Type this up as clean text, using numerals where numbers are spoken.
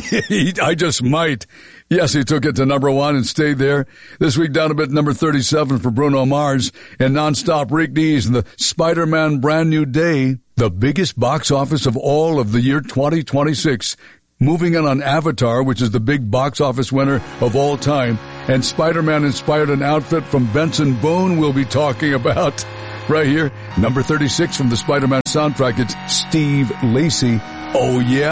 I just might. Yes, he took it to number 1 and stayed there. This week down a bit, number 37 for Bruno Mars and Nonstop Rick Dees and the Spider-Man Brand New Day, the biggest box office of all of the year 2026. Moving in on Avatar, which is the big box office winner of all time, and Spider-Man inspired an outfit from Benson Boone we'll be talking about right here. Number 36 from the Spider-Man soundtrack, it's Steve Lacy. Oh yeah.